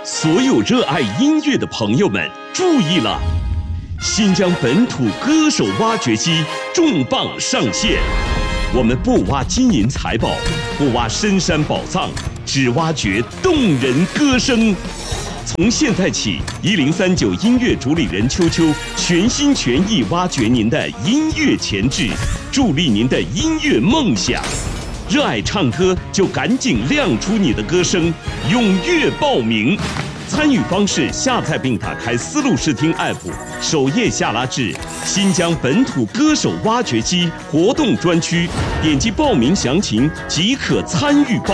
所有热爱音乐的朋友们注意了！新疆本土歌手挖掘机重磅上线，我们不挖金银财宝，不挖深山宝藏，只挖掘动人歌声。从现在起，1039音乐主理人秋秋全心全意挖掘您的音乐潜质，助力您的音乐梦想。热爱唱歌就赶紧亮出你的歌声，踊跃报名。参与方式：下载并打开丝路视听 App， 首页下拉至新疆本土歌手挖掘机活动专区，点击报名详情即可参与报。